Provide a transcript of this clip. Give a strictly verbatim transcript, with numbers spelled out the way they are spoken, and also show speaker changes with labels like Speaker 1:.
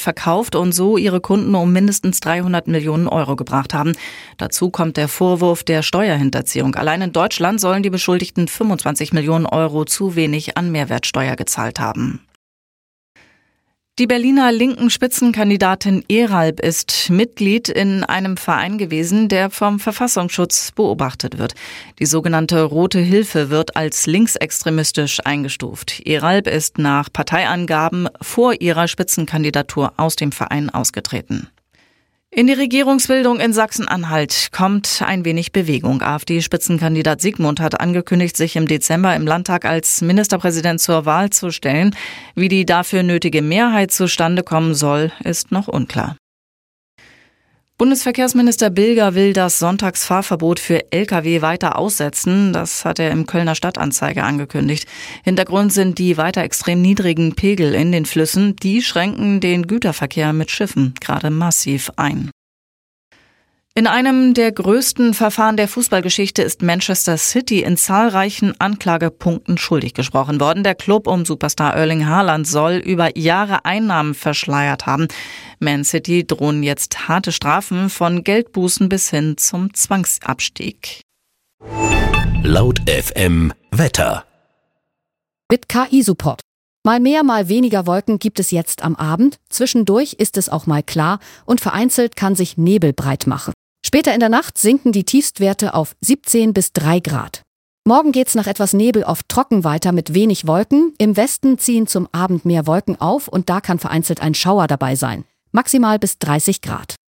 Speaker 1: verkauft und so ihre Kunden um mindestens dreihundert Millionen Euro gebracht haben. Dazu kommt der Vorwurf der Steuerhinterziehung. Allein in Deutschland sollen die Beschuldigten fünfundzwanzig Millionen Euro zu wenig an Mehrwertsteuer gezahlt haben. Die Berliner linken Spitzenkandidatin Eralb ist Mitglied in einem Verein gewesen, der vom Verfassungsschutz beobachtet wird. Die sogenannte Rote Hilfe wird als linksextremistisch eingestuft. Eralb ist nach Parteiangaben vor ihrer Spitzenkandidatur aus dem Verein ausgetreten. In die Regierungsbildung in Sachsen-Anhalt kommt ein wenig Bewegung. AfD-Spitzenkandidat Sigmund hat angekündigt, sich im Dezember im Landtag als Ministerpräsident zur Wahl zu stellen. Wie die dafür nötige Mehrheit zustande kommen soll, ist noch unklar. Bundesverkehrsminister Bilger will das Sonntagsfahrverbot für L K W weiter aussetzen. Das hat er im Kölner Stadtanzeiger angekündigt. Hintergrund sind die weiter extrem niedrigen Pegel in den Flüssen. Die schränken den Güterverkehr mit Schiffen gerade massiv ein. In einem der größten Verfahren der Fußballgeschichte ist Manchester City in zahlreichen Anklagepunkten schuldig gesprochen worden. Der Club um Superstar Erling Haaland soll über Jahre Einnahmen verschleiert haben. Man City drohen jetzt harte Strafen von Geldbußen bis hin zum Zwangsabstieg.
Speaker 2: Laut F M Wetter.
Speaker 3: Mit K I-Support. Mal mehr, mal weniger Wolken gibt es jetzt am Abend. Zwischendurch ist es auch mal klar und vereinzelt kann sich Nebel breit machen. Später in der Nacht sinken die Tiefstwerte auf siebzehn bis drei Grad. Morgen geht's nach etwas Nebel oft trocken weiter mit wenig Wolken. Im Westen ziehen zum Abend mehr Wolken auf und da kann vereinzelt ein Schauer dabei sein. Maximal bis dreißig Grad.